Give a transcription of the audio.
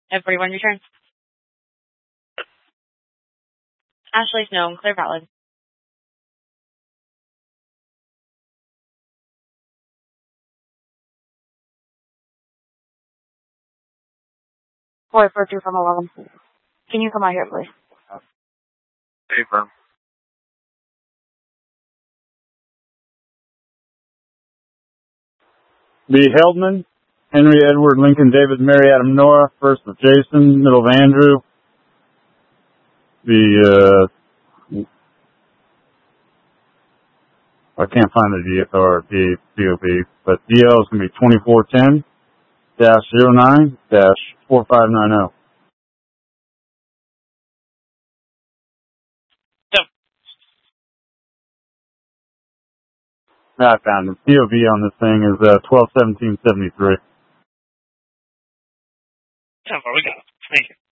F41 return. Ashley Snow, clear valid. Boy, 42 from 11. Can you come out here, please? Hey, firm. B. Heldman, Henry Edward Lincoln David Mary Adam Nora, first of Jason, middle of Andrew. I can't find the DOP, but DL is going to be 2410-09-4590. I found it. DOV on this thing is 121773. So far, we got it. Thank you.